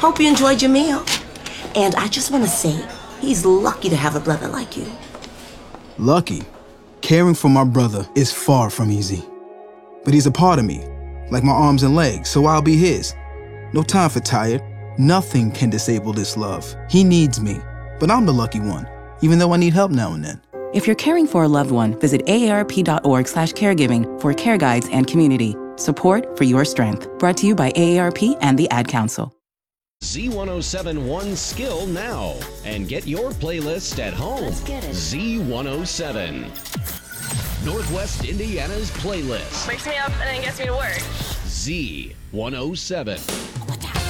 Hope you enjoyed your meal. And I just want to say, he's lucky to have a brother like you. Lucky? Caring for my brother is far from easy. But he's a part of me, like my arms and legs, so I'll be his. No time for tired. Nothing can disable this love. He needs me, but I'm the lucky one, even though I need help now and then. If you're caring for a loved one, visit aarp.org/caregiving for care guides and community. Support for your strength. Brought to you by AARP and the Ad Council. Z107 One Skill now and get your playlist at home. Let's get it. Z107. Northwest Indiana's playlist. Wakes me up and then gets me to work. Z107.